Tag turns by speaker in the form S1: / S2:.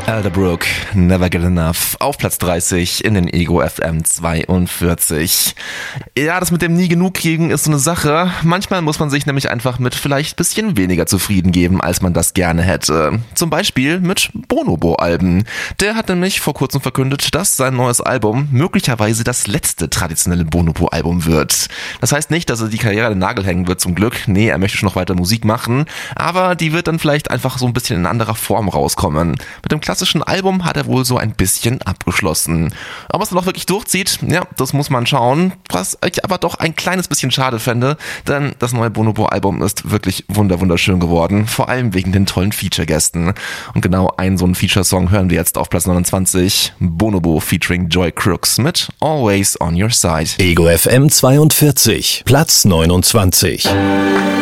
S1: Elderbrook, Never Get Enough, auf Platz 30 in den Ego FM 42. Ja, das mit dem nie genug kriegen ist so eine Sache. Manchmal muss man sich nämlich einfach mit vielleicht ein bisschen weniger zufrieden geben, als man das gerne hätte. Zum Beispiel mit Bonobo-Alben. Der hat nämlich vor kurzem verkündet, dass sein neues Album möglicherweise das letzte traditionelle Bonobo-Album wird. Das heißt nicht, dass er die Karriere an den Nagel hängen wird, zum Glück. Nee, er möchte schon noch weiter Musik machen, aber die wird dann vielleicht einfach so ein bisschen in anderer Form rauskommen. Mit dem klassischen Album hat er wohl so ein bisschen abgeschlossen. Ob er es noch wirklich durchzieht, ja, das muss man schauen. Was ich aber doch ein kleines bisschen schade fände, denn das neue Bonobo-Album ist wirklich wunderschön geworden, vor allem wegen den tollen Feature-Gästen. Und genau einen so einen Feature-Song hören wir jetzt auf Platz 29, Bonobo featuring Joy Crooks mit Always on Your Side.
S2: Ego FM 42, Platz 29.